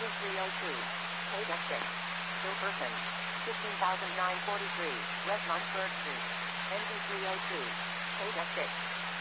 NV302. KDEC 6. Still person. 15,943. West Montford Street. NV302. KDEC 6.